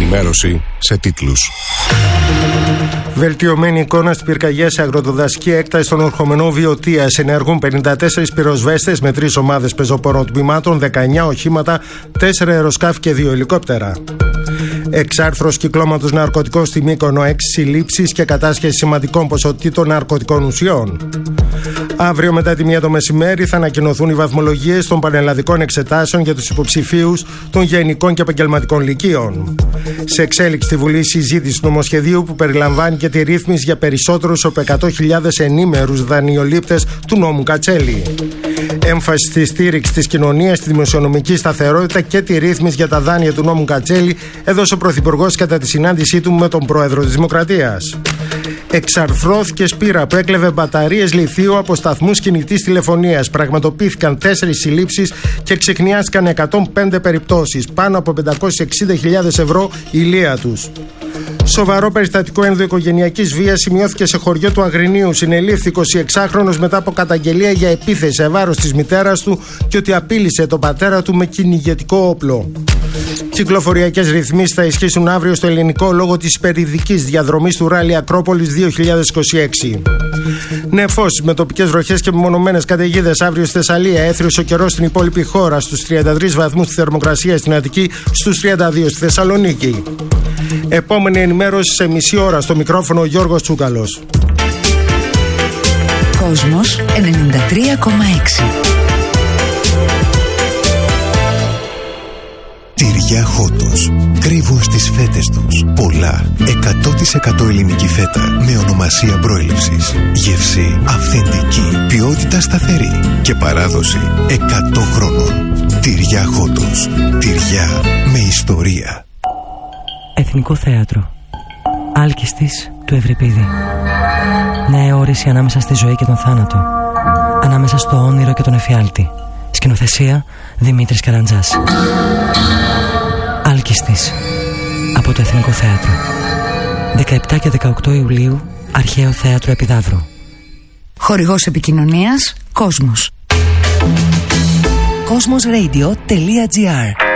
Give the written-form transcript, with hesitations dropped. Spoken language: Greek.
Ενημέρωση σε τίτλους. Βελτιωμένη εικόνα στην πυρκαγιά σε αγροτοδασική έκταση στον ορχομενό Βιωτίας. Ενεργούν 54 πυροσβέστες με 3 ομάδες πεζοπόρων τμήματων, 19 οχήματα, 4 αεροσκάφη και 2 ελικόπτερα. Εξάρθρως κυκλώματος ναρκωτικών στη Μύκονο, 6 συλλήψεις και κατάσχεση σημαντικών ποσοτήτων ναρκωτικών ουσιών. Αύριο μετά τη 1 το μεσημέρι θα ανακοινωθούν οι βαθμολογίες των πανελλαδικών εξετάσεων για τους υποψηφίους των γενικών και επαγγελματικών λυκείων. Σε εξέλιξη στη Βουλή συζήτηση νομοσχεδίου που περιλαμβάνει και τη ρύθμιση για περισσότερους από 100.000 ενήμερους δανειολήπτες του νόμου Κατσέλη. Έμφαση στη στήριξη της κοινωνίας, στη δημοσιονομική σταθερότητα και τη ρύθμιση για τα δάνεια του νόμου Κατσέλη έδωσε ο Πρωθυπουργός κατά τη συνάντησή του με τον Πρόεδρο της Δημοκρατίας. Εξαρθρώθηκε σπήρα που έκλεβε μπαταρίες λιθίου από σταθμούς κινητής τηλεφωνίας. Πραγματοποιήθηκαν 4 συλλήψεις και ξεχνιάστηκαν 105 περιπτώσεις. Πάνω από 560.000 ευρώ η λία τους. Σοβαρό περιστατικό ενδοοικογενειακής βίας σημειώθηκε σε χωριό του Αγρινίου. Συνελήφθη 26χρονος μετά από καταγγελία για επίθεση σε βάρος της μητέρας του και ότι απείλησε τον πατέρα του με κυνηγετικό όπλο. Κυκλοφοριακές ρυθμίσεις θα ισχύσουν αύριο στο ελληνικό λόγω της υπερηδικής διαδρομής του Ράλι Ακρόπολης 2026. Νεφώσεις με τοπικές βροχές και μεμονωμένες καταιγίδες αύριο στη Θεσσαλία. Έθριος ο καιρός στην υπόλοιπη χώρα, στους 33 βαθμούς τη θερμοκρασία στην Αττική, στους 32 στη Θεσσαλονίκη. Επόμενη ενημέρωση σε μισή ώρα. Στο μικρόφωνο ο Γιώργος Τσούκαλος. Κόσμος 93,6. Τυριά Χότος. Κρύβουν στις φέτες τους πολλά 100% ελληνική φέτα με ονομασία προέλευσης. Γεύση αυθεντική, ποιότητα σταθερή και παράδοση 100 χρόνων. Τυριά Χότος. Τυριά με ιστορία. Εθνικό Θέατρο. Άλκηστης του Ευρυπίδη. Νέα όρηση ανάμεσα στη ζωή και τον θάνατο. Ανάμεσα στο όνειρο και τον εφιάλτη. Σκηνοθεσία Δημήτρης Καραντζάς. Άλκηστης από το Εθνικό Θέατρο. 17 και 18 Ιουλίου, Αρχαίο Θέατρο Επιδαύρου. Χορηγός επικοινωνίας Κόσμος. Cosmosradio.gr